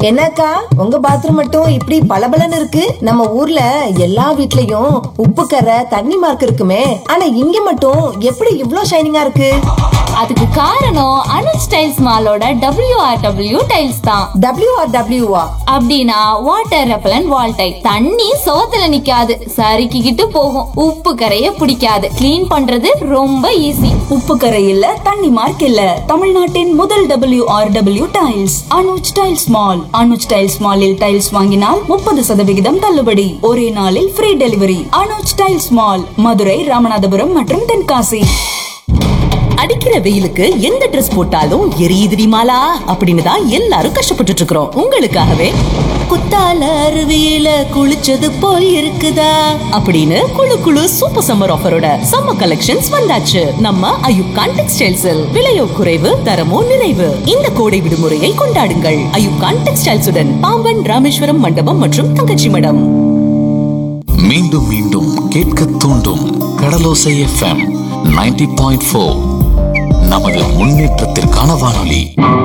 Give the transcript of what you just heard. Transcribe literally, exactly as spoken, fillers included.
என்னக்கா உங்க பாத்ரூம் மட்டும் இப்படி பளபளன்னு இருக்கு? நம்ம ஊர்ல எல்லா வீட்லயும் உப்பு கரை தண்ணி மார்க் இருக்குமே, ஆனா இங்க மட்டும் எப்படி இவ்ளோ ஷைனிங்கா இருக்கு? அதுக்கு காரணம் Anuj tiles மாலோட W R W tiles தான். W R டபிள்யூவா? அப்படின்னா வாட்டர் ரெப்பலண்ட் வால் டைல். தண்ணி சோத்துல நிக்காது, சறுக்கிக்கிட்டு போகும். உப்பு கரைய பிடிக்காது, கிளீன் பண்றது ரொம்ப ஈஸி. உப்பு கரை இல்ல, தண்ணி மார்க் இல்ல. தமிழ்நாட்டின் முதல் W R W tiles Anuj tiles mall. Anuj tiles மாலில் டைல்ஸ் வாங்கினால் முப்பது சதவிகிதம் தள்ளுபடி. ஒரே நாளில் free delivery. Anuj tiles mall, Madurai, Ramanathapuram மற்றும் தென்காசி. அடிக்கிற வெயிலுக்கு எந்த ட்ரெஸ் போட்டாலும் எரியுதுடி மாலா அப்படின்னு தான் எல்லாரும் கஷ்டப்பட்டுட்டு இருக்கிறோம். உங்களுக்காகவே குத்தால அருவியில குளிச்சது போல் இருக்குதா அப்படின்னு குளு குளு சூப்பர் சம்மர் ஆஃபரோட சம்மர் கலெக்ஷன்ஸ் வந்தாச்சு நம்ம அயூப் கான் டெக்ஸ்டைல்ஸில். விலையோ குறைவு, தரமோ நிறைவு. இந்த கோடை விடுமுறையை கொண்டாடுங்கள் அயூப் கான் டெக்ஸ்டைல்ஸ் உடன், பாம்பன் ராமேஸ்வரம் மண்டபம் மற்றும் தங்கச்சி மடம். மீண்டும் மீண்டும் கேட்க தூண்டும் கடலோசை எஃப்எம் நைன்டி பாயிண்ட் ஃபோர் நமது முன்னேற்றத்திற்கான வானொலி.